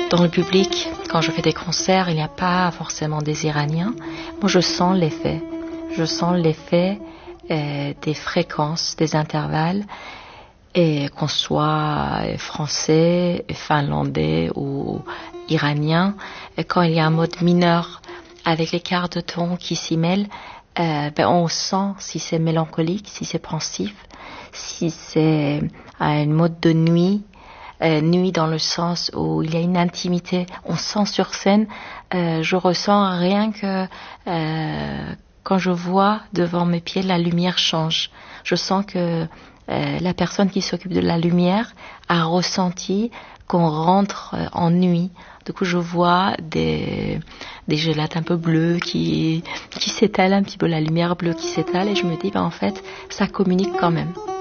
Dans le public, quand je fais des concerts, il n'y a pas forcément des Iraniens. Moi, je sens l'effet. Je sens l'effet des fréquences, des intervalles, et qu'on soit français, finlandais ou iranien. Et quand il y a un mode mineur avec les quarts de ton qui s'y mêlent, on sent si c'est mélancolique, si c'est pensif, si c'est une mode de nuit. Nuit dans le sens où il y a une intimité, on sent sur scène, je ressens rien que quand je vois devant mes pieds la lumière change. Je sens que la personne qui s'occupe de la lumière a ressenti qu'on rentre en nuit. Du coup, je vois des gélates un peu bleues qui s'étalent un petit peu, la lumière bleue qui s'étale, et je me dis, en fait, ça communique quand même.